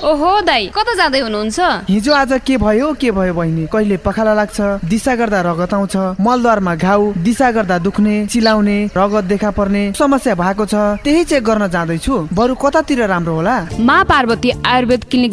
ओहो दाइ, कता जाँदै हुनुहुन्छ? हिजो आज के भयो बहिनी? कहिले पखाला लाग्छ, दिशा गर्दा रगत आउँछ, मलद्वारमा घाउ, दिशा गर्दा दुख्ने, चिलाउने, रगत देखा पर्ने समस्या भएको छ। त्यही चेक गर्न जाँदैछु। बरु कतातिर राम्रो होला? मा पार्वती आयुर्वेद क्लिनिक